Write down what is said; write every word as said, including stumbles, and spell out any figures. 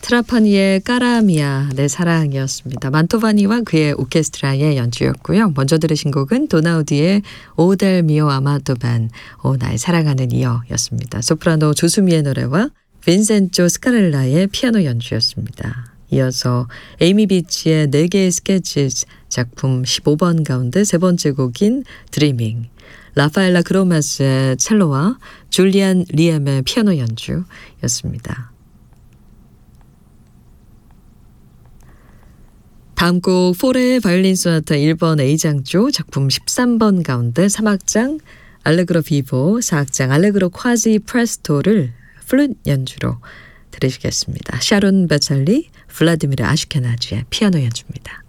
트라파니의 까라미아 내 사랑이었습니다. 만토바니와 그의 오케스트라의 연주였고요. 먼저 들으신 곡은 도나우디의 오델 미오 아마도반 오 나의 사랑하는 이여였습니다. 소프라노 조수미의 노래와 빈센조 스카렐라의 피아노 연주였습니다. 이어서 에이미 비치의 네 개의 스케치 작품 십오 번 가운데 세 번째 곡인 드리밍, 라파엘라 그로마스의 첼로와 줄리안 리엠의 피아노 연주였습니다. 다음 곡 포레의 바이올린 소나타 일 번 A장조 작품 십삼 번 가운데 삼 악장 알레그로 비보, 사 악장 알레그로 콰지 프레스토를 플룻 연주로 들으시겠습니다. 샤론 베찰리, 블라디미르 아슈케나지의 피아노 연주입니다.